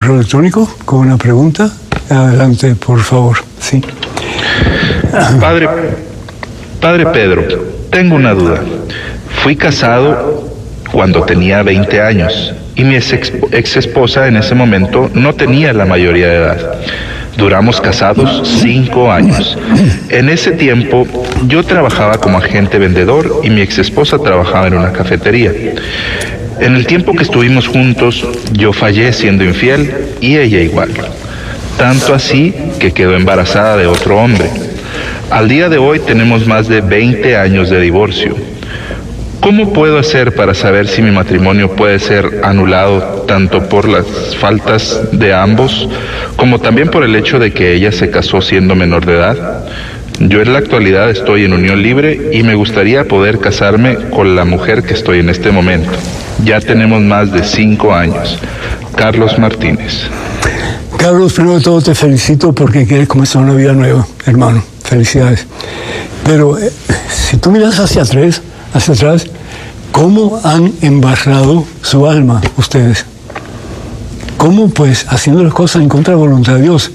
correo electrónico con una pregunta. Adelante, por favor. Sí. Padre Pedro, tengo una duda. Fui casado cuando tenía 20 años y mi ex esposa en ese momento no tenía la mayoría de edad. Duramos casados 5 años. En ese tiempo yo trabajaba como agente vendedor y mi ex esposa trabajaba en una cafetería. En el tiempo que estuvimos juntos, yo fallé siendo infiel y ella igual. Tanto así que quedó embarazada de otro hombre. Al día de hoy tenemos más de 20 años de divorcio. ¿Cómo puedo hacer para saber si mi matrimonio puede ser anulado tanto por las faltas de ambos como también por el hecho de que ella se casó siendo menor de edad? Yo en la actualidad estoy en unión libre y me gustaría poder casarme con la mujer que estoy en este momento. Ya tenemos más de 5 años. Carlos Martínez. Carlos, primero de todo te felicito porque quieres comenzar una vida nueva, hermano. Felicidades. Pero si tú miras hacia atrás, ¿cómo han embarrado su alma ustedes? ¿Cómo? Pues haciendo las cosas en contra de la voluntad de Dios.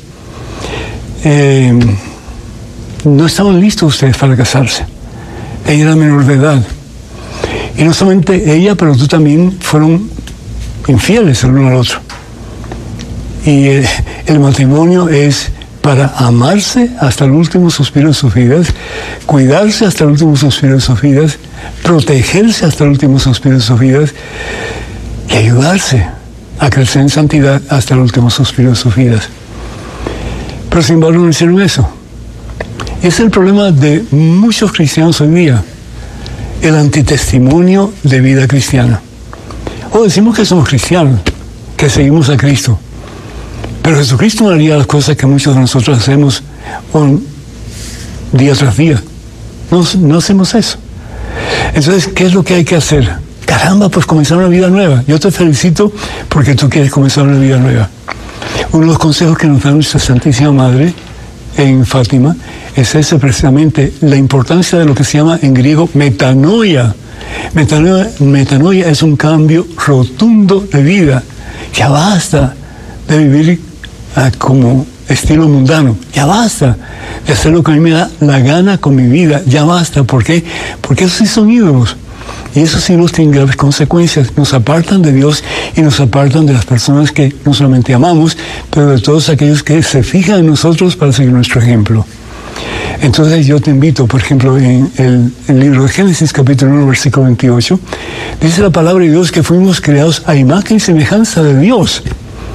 No estaban listos ustedes para casarse. Ella era menor de edad. Y no solamente ella, pero tú también fueron infieles el uno al otro. Y el matrimonio es para amarse hasta el último suspiro de sus vidas, cuidarse hasta el último suspiro de sus vidas, protegerse hasta el último suspiro de sus vidas y ayudarse a crecer en santidad hasta el último suspiro de sus vidas. Pero sin embargo no hicieron eso. Ese es el problema de muchos cristianos hoy día, el antitestimonio de vida cristiana. O decimos que somos cristianos, que seguimos a Cristo. Pero Jesucristo no haría las cosas que muchos de nosotros hacemos día tras día. No hacemos eso. Entonces, ¿qué es lo que hay que hacer? Caramba, pues comenzar una vida nueva. Yo te felicito porque tú quieres comenzar una vida nueva. Uno de los consejos que nos da nuestra Santísima Madre en Fátima es ese precisamente, la importancia de lo que se llama en griego metanoia. Metanoia es un cambio rotundo de vida. Ya basta de vivir como estilo mundano. Ya basta de hacer lo que a mí me da la gana con mi vida. Ya basta. ¿Por qué? Porque esos sí son ídolos. Y esos ídolos tienen graves consecuencias. Nos apartan de Dios y nos apartan de las personas que no solamente amamos, pero de todos aquellos que se fijan en nosotros para seguir nuestro ejemplo. Entonces yo te invito, por ejemplo, en el libro de Génesis, capítulo 1, versículo 28, dice la palabra de Dios que fuimos creados a imagen y semejanza de Dios.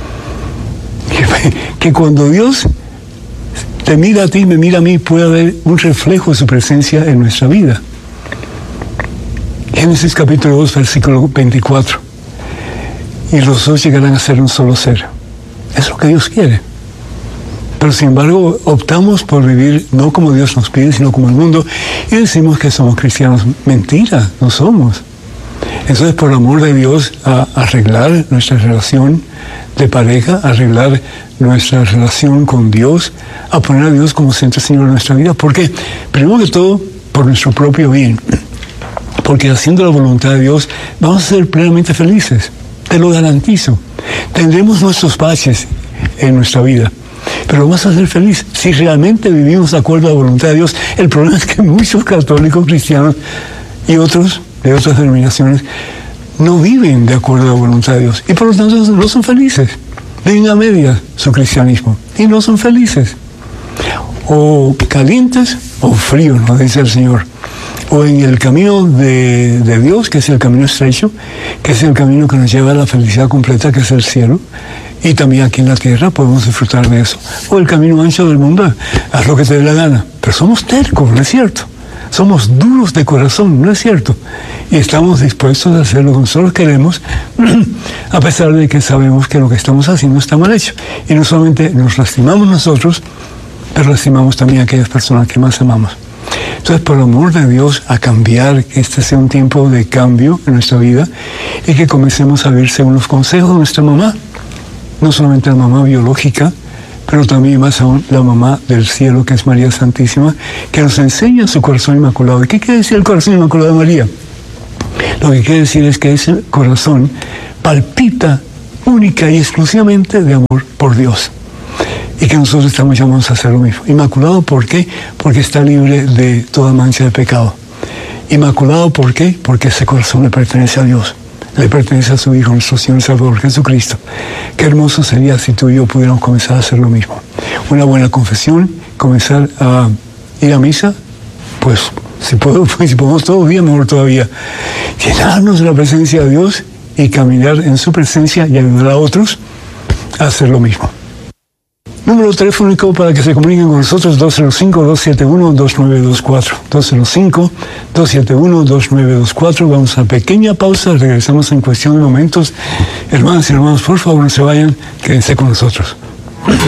Que cuando Dios te mira a ti, me mira a mí, puede haber un reflejo de su presencia en nuestra vida. Génesis capítulo 2, versículo 24. Y los dos llegarán a ser un solo ser. Es lo que Dios quiere. Pero sin embargo, optamos por vivir no como Dios nos pide, sino como el mundo, y decimos que somos cristianos. Mentira, no somos. Entonces, por amor de Dios, a arreglar nuestra relación de pareja, arreglar nuestra relación con Dios, a poner a Dios como centro Señor de nuestra vida. ¿Por qué? Primero que todo, por nuestro propio bien. Porque haciendo la voluntad de Dios, vamos a ser plenamente felices. Te lo garantizo. Tendremos nuestros baches en nuestra vida, pero vamos a ser felices si realmente vivimos de acuerdo a la voluntad de Dios. El problema es que muchos católicos, cristianos y otros de otras denominaciones no viven de acuerdo a la voluntad de Dios y por lo tanto no son felices. Viven a medias su cristianismo y no son felices. O calientes o fríos, nos dice el Señor. O en el camino de Dios, que es el camino estrecho, que es el camino que nos lleva a la felicidad completa, que es el cielo. Y también aquí en la tierra podemos disfrutar de eso. O el camino ancho del mundo, haz lo que te dé la gana. Pero somos tercos, ¿no es cierto? Somos duros de corazón, ¿no es cierto? Y estamos dispuestos a hacer lo que nosotros queremos, a pesar de que sabemos que lo que estamos haciendo está mal hecho. Y no solamente nos lastimamos nosotros, pero lastimamos también a aquellas personas que más amamos. Entonces, por el amor de Dios, a cambiar, que este sea un tiempo de cambio en nuestra vida y que comencemos a vivir según los consejos de nuestra mamá. No solamente la mamá biológica, pero también más aún la mamá del cielo, que es María Santísima, que nos enseña su corazón inmaculado. ¿Y qué quiere decir el corazón inmaculado de María? Lo que quiere decir es que ese corazón palpita única y exclusivamente de amor por Dios. Y que nosotros estamos llamados a hacer lo mismo. Inmaculado, ¿por qué? Porque está libre de toda mancha de pecado. Inmaculado, ¿por qué? Porque ese corazón le pertenece a Dios. Le pertenece a su Hijo, nuestro Señor y Salvador Jesucristo. Qué hermoso sería si tú y yo pudiéramos comenzar a hacer lo mismo. Una buena confesión, comenzar a ir a misa, pues si podemos todo el día, mejor todavía. Llenarnos de la presencia de Dios y caminar en su presencia y ayudar a otros a hacer lo mismo. Número telefónico para que se comuniquen con nosotros, 205-271-2924. 205-271-2924. Vamos a pequeña pausa, regresamos en cuestión de momentos. Hermanas y hermanos, por favor, no se vayan, quédense con nosotros.